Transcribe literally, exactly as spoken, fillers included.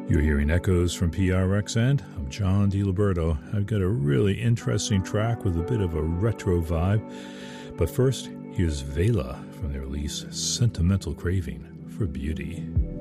You're hearing Echoes from P R X, and I'm John DiLiberto. I've got a really interesting track with a bit of a retro vibe. But first, here's Vela from their release Sentimental Craving for Beauty.